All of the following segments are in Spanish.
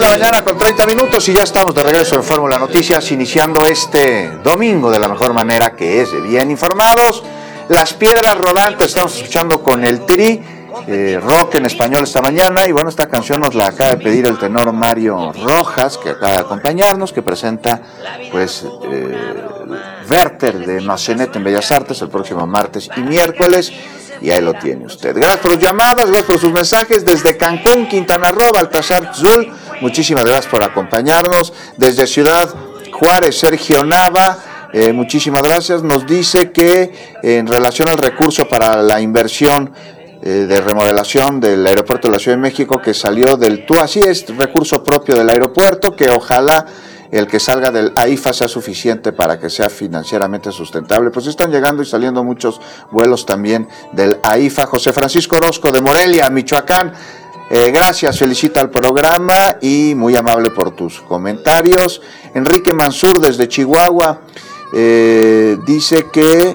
la mañana con 30 minutos y ya estamos de regreso en Fórmula Noticias, iniciando este domingo de la mejor manera, que es de bien informados. Las piedras rodantes, estamos escuchando con el Tri, rock en español esta mañana, y bueno, esta canción nos la acaba de pedir el tenor Mario Rojas, que acaba de acompañarnos, que presenta pues Werther de Massenet en Bellas Artes el próximo martes y miércoles. Y ahí lo tiene usted. Gracias por sus llamadas, gracias por sus mensajes. Desde Cancún, Quintana Roo, Baltasar Zul, muchísimas gracias por acompañarnos. Desde Ciudad Juárez, Sergio Nava, muchísimas gracias. Nos dice que en relación al recurso para la inversión de remodelación del aeropuerto de la Ciudad de México, que salió del TUA, así es, recurso propio del aeropuerto, que ojalá el que salga del AIFA sea suficiente para que sea financieramente sustentable. Pues están llegando y saliendo muchos vuelos también del AIFA. José Francisco Orozco de Morelia, Michoacán, gracias, felicita al programa y muy amable por tus comentarios. Enrique Mansur desde Chihuahua dice que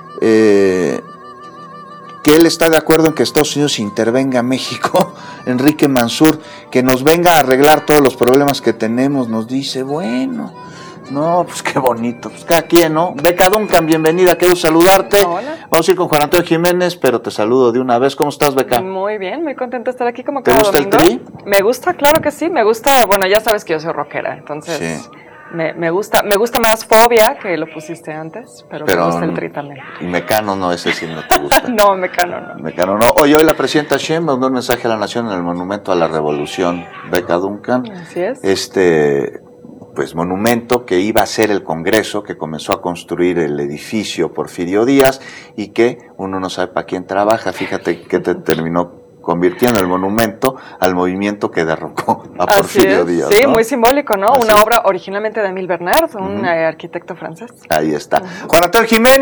él está de acuerdo en que Estados Unidos intervenga a México. Enrique Mansur, que nos venga a arreglar todos los problemas que tenemos, nos dice, bueno, no, pues qué bonito, pues cada quien, ¿no? Beca Duncan, bienvenida, quiero saludarte. Hola. Vamos a ir con Juan Antonio Jiménez, pero te saludo de una vez. ¿Cómo estás, Beca? Muy bien, muy contenta de estar aquí como ¿Te cada gusta domingo. el Tri? Me gusta, claro que sí, me gusta, bueno, ya sabes que yo soy rockera, entonces Sí. me gusta más Fobia, que lo pusiste antes, pero me gusta el Tri también. Y Mecano no, ese sí no te gusta. No, Mecano no. Mecano no. Hoy la presidenta Sheinbaum mandó un mensaje a la nación en el Monumento a la Revolución, Beca Duncan. Así es. Pues monumento que iba a ser el Congreso, que comenzó a construir el edificio Porfirio Díaz y que uno no sabe para quién trabaja. Fíjate que te terminó convirtiendo el monumento al movimiento que derrocó a Porfirio Díaz. Sí, ¿no? Muy simbólico, ¿no? Así Una es. obra originalmente de Émile Bernard, un arquitecto francés. Ahí está. Juan Antonio Jiménez.